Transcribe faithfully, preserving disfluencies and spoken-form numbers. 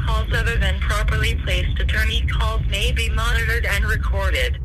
calls other than properly placed attorney calls may be monitored and recorded.